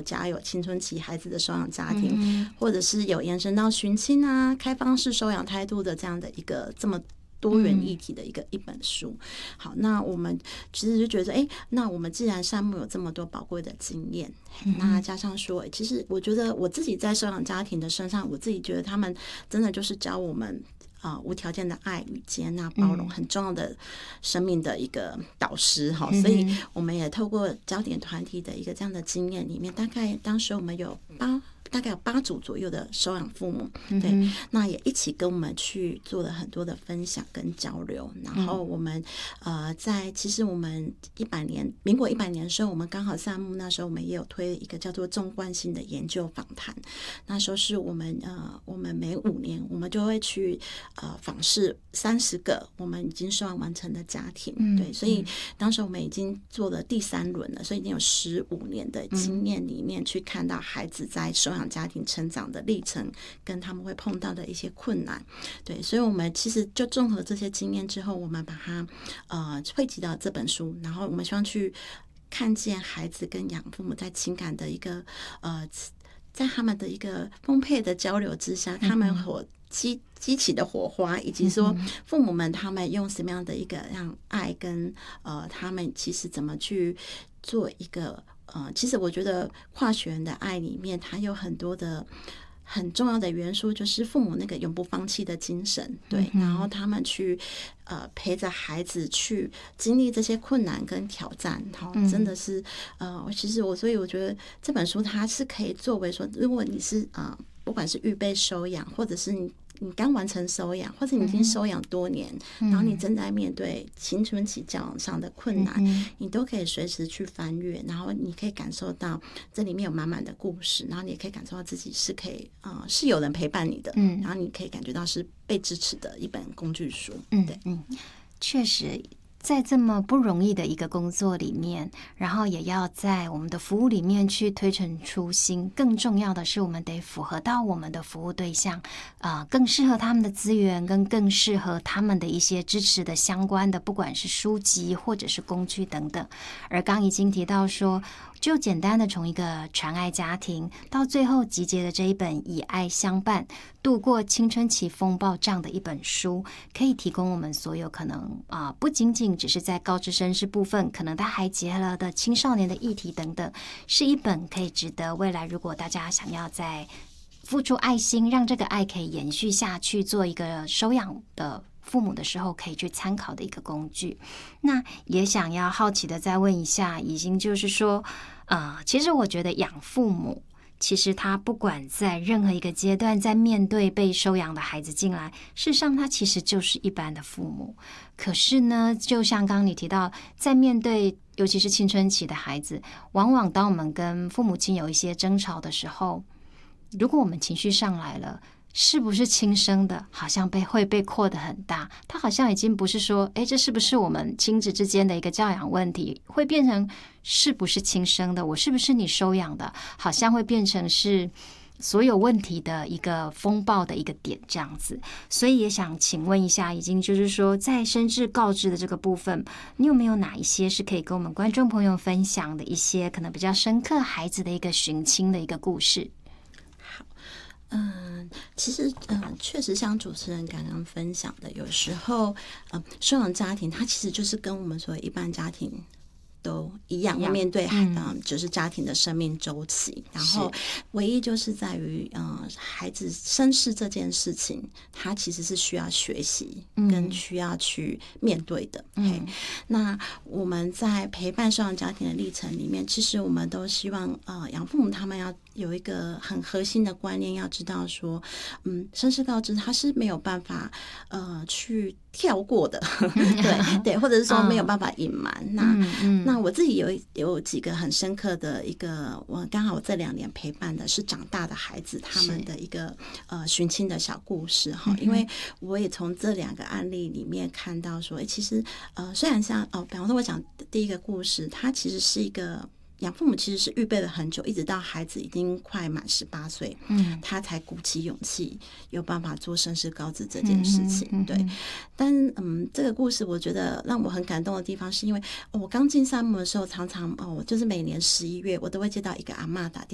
家有青春期孩子的收养家庭，或者是有延伸到寻亲啊、开放式收养态度的这样的一个这么多元议题的一本书。好，那我们其实就觉得那我们既然善牧有这么多宝贵的经验，那加上说其实我觉得我自己在收养家庭的身上，我自己觉得他们真的就是教我们无条件的爱与接纳包容很重要的生命的一个导师哈，所以我们也透过焦点团体的一个这样的经验里面，大概当时我们大概有8组左右的收养父母，对，那也一起跟我们去做了很多的分享跟交流。然后我们其实我们民国100年的时候，我们刚好善牧那时候我们也有推一个叫做纵贯性的研究访谈。那时候是我们每5年我们就会去访视30个我们已经收养完成的家庭，对，所以当时我们已经做了第3轮了，所以已经有15年的经验里面去看到孩子在收养家庭成长的历程跟他们会碰到的一些困难，对，所以我们其实就综合这些经验之后，我们把它汇集到这本书，然后我们希望去看见孩子跟养父母在情感的一个在他们的一个丰沛的交流之下，他们激起的火花，以及说父母们他们用什么样的一个让爱跟他们其实怎么去做一个其实我觉得跨血缘的爱里面，它有很多的很重要的元素，就是父母那个永不放弃的精神，对，然后他们去陪着孩子去经历这些困难跟挑战，真的是其实所以我觉得这本书它是可以作为说，如果你是不管是预备收养，或者是你刚完成收养，或者你已经收养多年，然后你正在面对青春期教养上的困难，你都可以随时去翻阅，然后你可以感受到这里面有满满的故事，然后你也可以感受到自己是可以是有人陪伴你的，然后你可以感觉到是被支持的一本工具书。对， 确实在这么不容易的一个工作里面，然后也要在我们的服务里面去推陈出新，更重要的是我们得符合到我们的服务对象更适合他们的资源，跟更适合他们的一些支持的相关的，不管是书籍或者是工具等等。而刚已经提到说，就简单的从一个传爱家庭到最后集结的这一本以爱相伴度过青春期风暴这样的一本书，可以提供我们所有可能不仅仅只是在高知识是部分，可能它还结合了的青少年的议题等等，是一本可以值得未来如果大家想要在付出爱心，让这个爱可以延续下去，做一个收养的父母的时候可以去参考的一个工具。那也想要好奇的再问一下，已经就是说其实我觉得养父母其实他不管在任何一个阶段，在面对被收养的孩子进来，事实上他其实就是一般的父母。可是呢，就像刚刚你提到，在面对尤其是青春期的孩子，往往当我们跟父母亲有一些争吵的时候，如果我们情绪上来了，是不是亲生的好像会被扩得很大，他好像已经不是说这是不是我们亲子之间的一个教养问题，会变成是不是亲生的，我是不是你收养的，好像会变成是所有问题的一个风暴的一个点这样子。所以也想请问一下，已经就是说在深知告知的这个部分，你有没有哪一些是可以跟我们观众朋友分享的一些可能比较深刻孩子的一个寻亲的一个故事？ 其实确实像主持人刚刚分享的，有时候收养家庭它其实就是跟我们所谓一般家庭都一样，会面对就是家庭的生命周期，然后唯一就是在于孩子身世这件事情，他其实是需要学习跟需要去面对的。那我们在陪伴收养家庭的历程里面，其实我们都希望养父母他们要有一个很核心的观念，要知道说身世告知他是没有办法去跳过的对，或者是说没有办法隐瞒。那我自己有几个很深刻的一个，我刚好这2年陪伴的是长大的孩子他们的一个寻亲的小故事哈，因为我也从这2个案例里面看到说其实虽然像比方说我讲第一个故事，它其实是一个养父母其实是预备了很久，一直到孩子已经快满18岁，他才鼓起勇气有办法做身世告知这件事情。对，但这个故事我觉得让我很感动的地方，是因为我刚进善牧的时候，常常就是每年11月我都会接到一个阿嬷打电